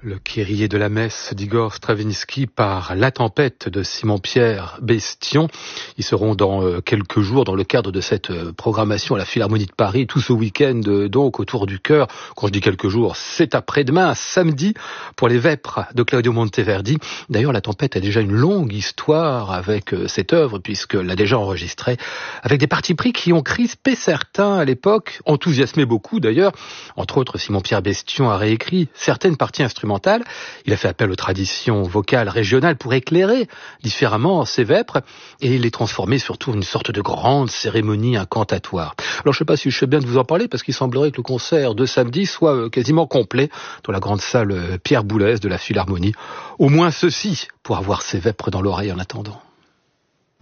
Le Kyrie de la messe d'Igor Stravinsky par La Tempête de Simon-Pierre Bestion. Ils seront dans quelques jours dans le cadre de cette programmation à la Philharmonie de Paris, tout ce week-end donc autour du chœur. Quand je dis quelques jours, c'est après-demain, samedi, pour les Vêpres de Claudio Monteverdi. D'ailleurs, La Tempête a déjà une longue histoire avec cette œuvre, puisqu'elle l'a déjà enregistrée, avec des partis pris qui ont crispé certains à l'époque, enthousiasmé beaucoup d'ailleurs. Entre autres, Simon-Pierre Bestion a réécrit certaines parties instrumentales. Il a fait appel aux traditions vocales régionales pour éclairer différemment ces vêpres et les transformer surtout en une sorte de grande cérémonie incantatoire. Alors je ne sais pas si je fais bien de vous en parler parce qu'il semblerait que le concert de samedi soit quasiment complet dans la grande salle Pierre Boulez de la Philharmonie. Au moins ceci pour avoir ces vêpres dans l'oreille en attendant.